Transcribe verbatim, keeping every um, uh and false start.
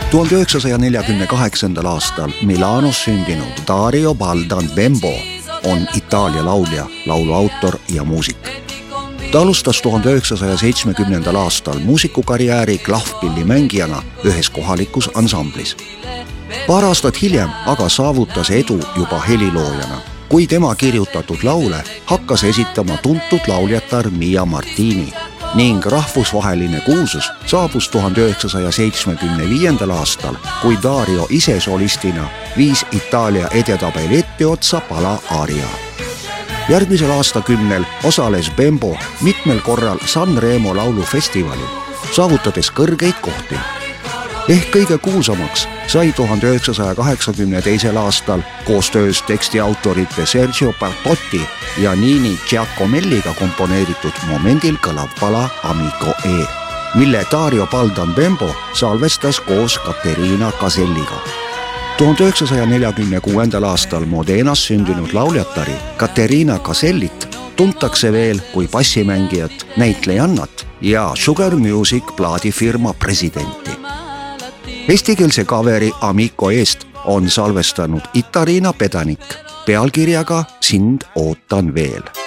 tuhande üheksasaja neljakümne kaheksandal aastal Milanos sündinud Dario Baldan Bembo on Itaalia laulja, lauluautor ja muusik. Ta alustas tuhande üheksasaja seitsmekümnendal aastal muusikukarjääri klahvpillimängijana ühes kohalikus ansamblis. Paar aastat hiljem aga saavutas edu juba heliloojana, kui tema kirjutatud laule hakkas esitama tuntud lauljatar Mia Martini ning rahvusvaheline kuulsus saabus tuhande üheksasaja seitsmekümne viiendal aastal, kui Dario ise solistina viis Itaalia edetabeli etteotsa pala Aria. Järgmisel aastakümnel osales Bembo mitmel korral Sanremo laulufestivalil, saavutades kõrgeid kohti. Ehk kõige kuulsamaks sai tuhande üheksasaja kaheksakümne teisel aastal koostöös tekstiautorite Sergio Bartotti ja Nini Giacomelliga komponeeritud momendil kõlav pala Amico E, mille Dario Baldan Bembo salvestas koos Caterina Caselliga. tuhande üheksasaja neljakümne kuuendal aastal Modenas sündinud lauljatari Caterina Casellit tuntakse veel kui bassimängijat, näitlejannat ja Sugar Music plaadifirma presidenti. Eestikeelse kaveri Amico eest on salvestanud Itarina Pedanik pealkirjaga Sind ootan veel.